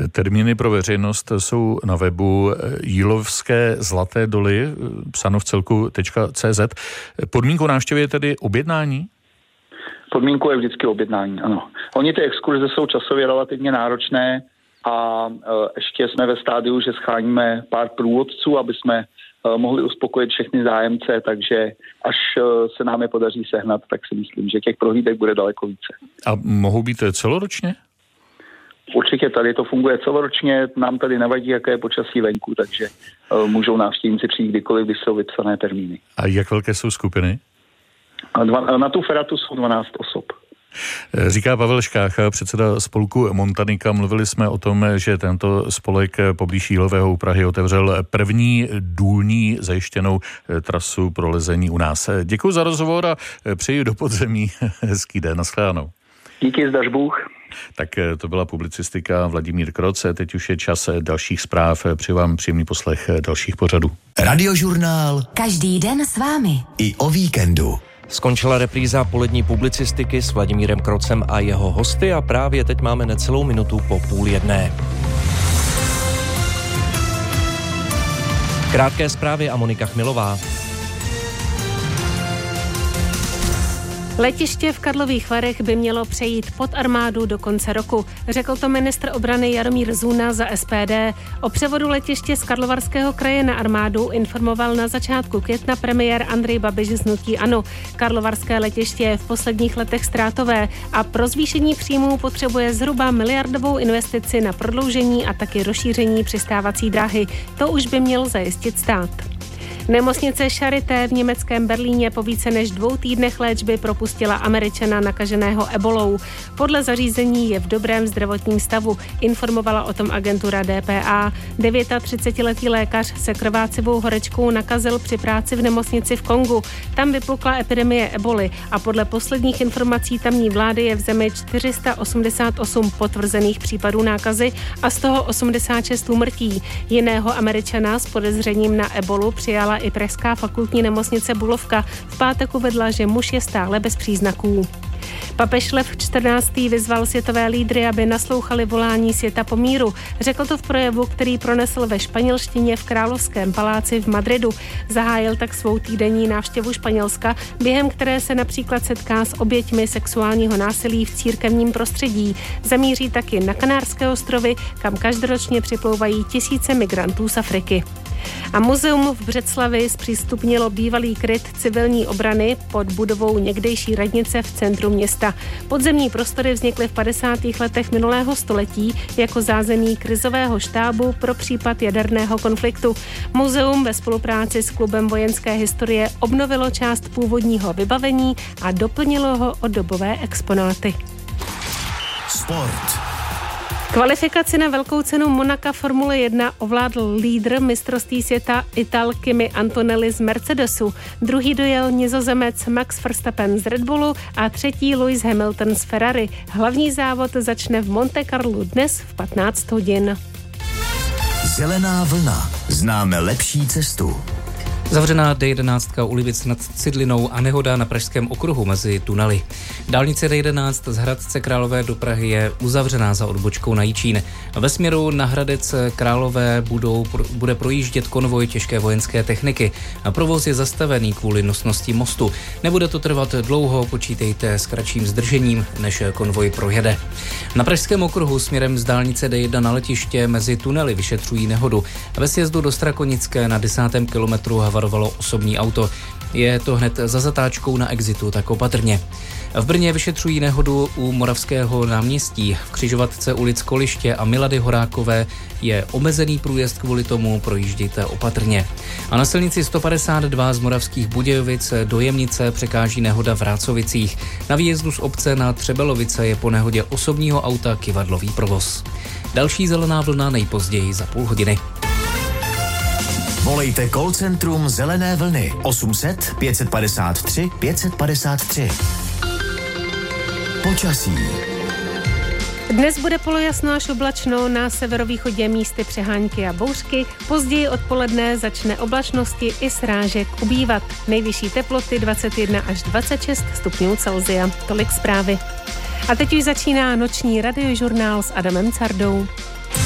Termíny pro veřejnost jsou na webu Jílovské Zlaté doly, psáno v celku.cz. Podmínkou návštěvy je tedy objednání? Podmínkou je vždycky objednání, ano. Oni ty exkurze jsou časově relativně náročné a ještě jsme ve stádiu, že scháníme pár průvodců, aby jsme mohli uspokojit všechny zájemce, takže až se nám je podaří sehnat, tak si myslím, že těch prohlídek bude daleko více. A mohou být celoročně? Určitě tady to funguje celoročně, nám tady nevadí, jaké je počasí venku, takže můžou návštěvníci přijít kdykoliv, když jsou vypsané termíny. A jak velké jsou skupiny? Na tu feratu jsou 12 osob. Říká Pavel Škácha, předseda spolku Montanika. Mluvili jsme o tom, že tento spolek poblíž Jílového u Prahy otevřel první důlní zajištěnou trasu pro lezení u nás. Děkuji za rozhovor a přeji do podzemí hezký den. Nashledanou. Díky, zdař Bůh. Tak to byla publicistika Vladimír Kroc. Teď už je čas dalších zpráv. Přeji vám příjemný poslech dalších pořadů. Radiožurnál. Každý den s vámi. I o víkendu. Skončila repríza polední publicistiky s Vladimírem Krocem a jeho hosty a právě teď máme necelou minutu po 12:30. Krátké zprávy a Monika Chmilová. Letiště v Karlových Varech by mělo přejít pod armádu do konce roku. Řekl to ministr obrany Jaromír Zuna za SPD. O převodu letiště z Karlovarského kraje na armádu informoval na začátku května premiér Andrej Babiš z hnutí ANO. Karlovarské letiště je v posledních letech ztrátové a pro zvýšení příjmů potřebuje zhruba miliardovou investici na prodloužení a taky rozšíření přistávací dráhy. To už by měl zajistit stát. Nemocnice Charité v německém Berlíně po více než 2 týdnech léčby propustila Američana nakaženého ebolou. Podle zařízení je v dobrém zdravotním stavu, informovala o tom agentura DPA. 39letý lékař se krvácivou horečkou nakazil při práci v nemocnici v Kongu. Tam vypukla epidemie eboli a podle posledních informací tamní vlády je v zemi 488 potvrzených případů nákazy a z toho 86 úmrtí. Jiného Američana s podezřením na ebolu přijala i pražská fakultní nemocnice Bulovka. V pátek uvedla, že muž je stále bez příznaků. Papež Lev XIV. Vyzval světové lídry, aby naslouchali volání světa po míru. Řekl to v projevu, který pronesl ve španělštině v Královském paláci v Madridu. Zahájil tak svou týdenní návštěvu Španělska, během které se například setká s oběťmi sexuálního násilí v církevním prostředí. Zamíří taky na Kanárské ostrovy, kam každoročně připlouvají tisíce migrantů z Afriky. A muzeum v Břeclavi zpřístupnilo bývalý kryt civilní obrany pod budovou někdejší radnice v centru města. Podzemní prostory vznikly v 50. letech minulého století jako zázemí krizového štábu pro případ jaderného konfliktu. Muzeum ve spolupráci s Klubem vojenské historie obnovilo část původního vybavení a doplnilo ho o dobové exponáty. Sport. Kvalifikaci na velkou cenu Monaka Formule 1 ovládl lídr mistrovství světa Ital Kimi Antonelli z Mercedesu. Druhý dojel Nizozemec Max Verstappen z Red Bullu a třetí Lewis Hamilton z Ferrari. Hlavní závod začne v Monte Carlu dnes v 15 hodin. Zelená vlna. Známe lepší cestu. Zavřená D11 u Livic nad Cidlinou a nehoda na pražském okruhu mezi tunely. Dálnice D11 z Hradce Králové do Prahy je uzavřená za odbočkou na Jičín. Ve směru na Hradec Králové bude projíždět konvoj těžké vojenské techniky. Provoz je zastavený kvůli nosnosti mostu. Nebude to trvat dlouho, počítejte s kratším zdržením, než konvoj projede. Na pražském okruhu směrem z dálnice D1 na letiště mezi tunely vyšetřují nehodu. Ve sjezdu do Strakonické na 10. kilometru havarovalo osobní auto. Je to hned za zatáčkou na exitu, tak opatrně. V Brně vyšetřují nehodu u Moravského náměstí. V křižovatce ulic Koliště a Milady Horákové je omezený průjezd, kvůli tomu projíždějte opatrně. A na silnici 152 z Moravských Budějovic do Jemnice překáží nehoda v Rácovicích. Na výjezdu z obce na Třebelovice je po nehodě osobního auta kyvadlový provoz. Další zelená vlna nejpozději za půl hodiny. Volejte call centrum Zelené vlny 800 553 553. Počasí. Dnes bude polojasno až oblačno, na severovýchodě místy přehánky a bouřky. Později odpoledne začne oblačnosti i srážek ubývat. Nejvyšší teploty 21 až 26 stupňů Celsia. Tolik zprávy. A teď už začíná noční radiožurnál s Adamem Cardou.